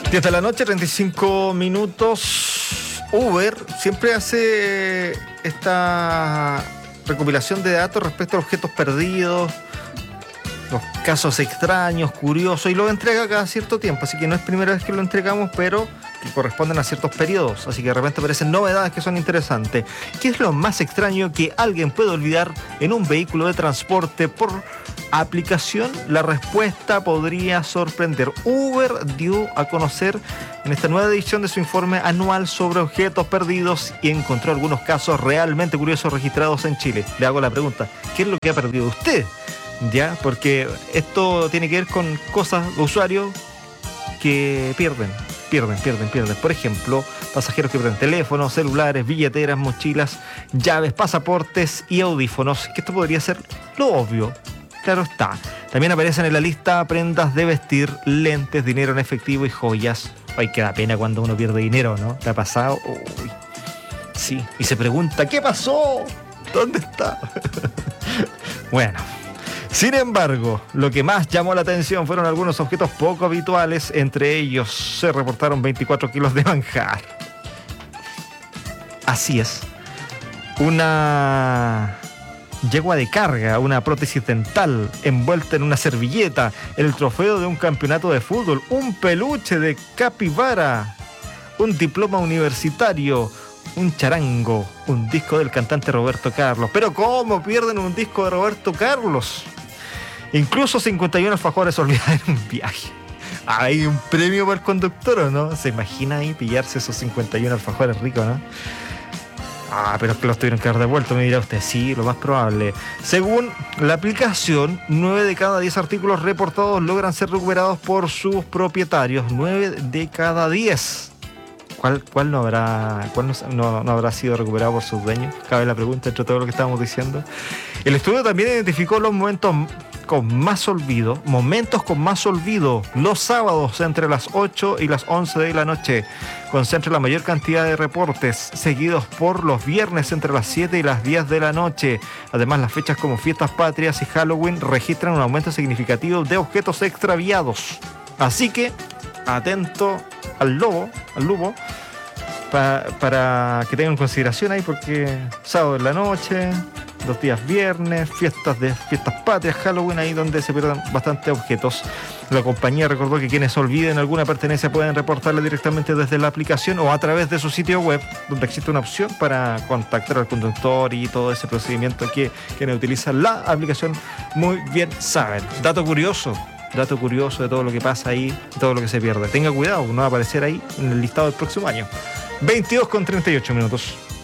10 de la noche, 35 minutos. Uber siempre hace esta recopilación de datos respecto a objetos perdidos, los casos extraños, curiosos, y lo entrega cada cierto tiempo. Así que no es primera vez que lo entregamos, pero que corresponden a ciertos periodos. Así que de repente aparecen novedades que son interesantes. ¿Qué es lo más extraño que alguien puede olvidar en un vehículo de transporte por aplicación? La respuesta podría sorprender. Uber dio a conocer en esta nueva edición de su informe anual sobre objetos perdidos y encontró algunos casos realmente curiosos registrados en Chile. Le hago la pregunta, ¿qué es lo que ha perdido usted? Ya, porque esto tiene que ver con cosas de usuarios que pierden. Por ejemplo, pasajeros que pierden teléfonos, celulares, billeteras, mochilas, llaves, pasaportes y audífonos. Que esto podría ser lo obvio. Claro está. También aparecen en la lista prendas de vestir, lentes, dinero en efectivo y joyas. Ay, que da pena cuando uno pierde dinero, ¿no? ¿Te ha pasado? Uy. Sí. Y se pregunta, ¿qué pasó? ¿Dónde está? Bueno. Sin embargo, lo que más llamó la atención fueron algunos objetos poco habituales. Entre ellos se reportaron 24 kilos de manjar. Así es. Una yegua de carga, una prótesis dental envuelta en una servilleta, el trofeo de un campeonato de fútbol, un peluche de capibara, un diploma universitario, un charango, un disco del cantante Roberto Carlos. ¿Pero cómo pierden un disco de Roberto Carlos? Incluso 51 alfajores olvidados en un viaje. Hay un premio para el conductor, ¿o no? ¿Se imagina ahí pillarse esos 51 alfajores ricos, no? Pero es que los tuvieron que haber devuelto, me dirá usted. Sí, lo más probable. Según la aplicación, 9 de cada 10 artículos reportados logran ser recuperados por sus propietarios. 9 de cada 10. ¿Cuál no habrá sido recuperado por sus dueños? Cabe la pregunta entre todo lo que estábamos diciendo. El estudio también identificó los momentos con más olvido, los sábados entre las 8 y las 11 de la noche. Concentra la mayor cantidad de reportes, seguidos por los viernes entre las 7 y las 10 de la noche. Además, las fechas como Fiestas Patrias y Halloween registran un aumento significativo de objetos extraviados. Así que, atento al lobo, para que tengan consideración ahí, porque sábado en la noche, 2 días viernes, fiestas patrias, Halloween, ahí donde se pierden bastantes objetos. La compañía recordó que quienes olviden alguna pertenencia pueden reportarla directamente desde la aplicación o a través de su sitio web, donde existe una opción para contactar al conductor y todo ese procedimiento que quienes utilizan la aplicación muy bien saben. Dato curioso de todo lo que pasa ahí, todo lo que se pierde. Tenga cuidado, no va a aparecer ahí en el listado del próximo año. 22:38 minutos.